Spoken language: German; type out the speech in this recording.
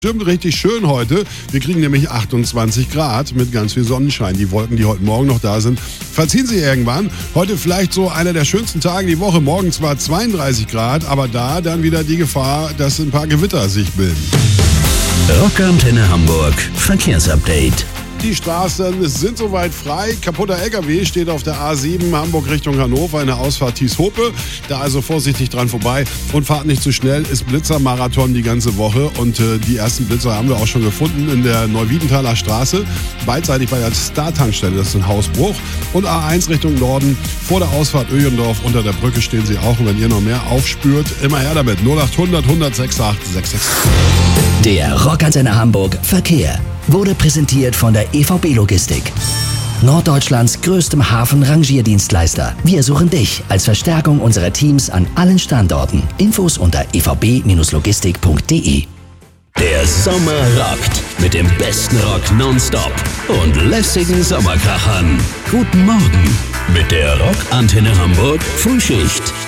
Stimmt, richtig schön heute. Wir kriegen nämlich 28 Grad mit ganz viel Sonnenschein. Die Wolken, die heute Morgen noch da sind, verziehen sich irgendwann. Heute vielleicht so einer der schönsten Tage die Woche. Morgen zwar 32 Grad, aber da dann wieder die Gefahr, dass ein paar Gewitter sich bilden. Rockantenne Hamburg Verkehrsupdate. Die Straßen sind soweit frei. Kaputter LKW steht auf der A7 Hamburg Richtung Hannover in der Ausfahrt Thies-Hope. Da also vorsichtig dran vorbei und fahrt nicht zu schnell. Ist Blitzermarathon die ganze Woche und die ersten Blitzer haben wir auch schon gefunden in der Neuwiedenthaler Straße. Beidseitig bei der Star-Tankstelle, das ist ein Hausbruch. Und A1 Richtung Norden vor der Ausfahrt Öjendorf unter der Brücke stehen sie auch. Und wenn ihr noch mehr aufspürt, immer her damit. 0800 168 666. Der Rockantenne Hamburg Verkehr wurde präsentiert von der EVB Logistik. Norddeutschlands größtem Hafen-Rangierdienstleister. Wir suchen dich als Verstärkung unserer Teams an allen Standorten. Infos unter evb-logistik.de. Der Sommer rockt mit dem besten Rock nonstop und lässigen Sommerkrachern. Guten Morgen mit der Rockantenne Hamburg Frühschicht.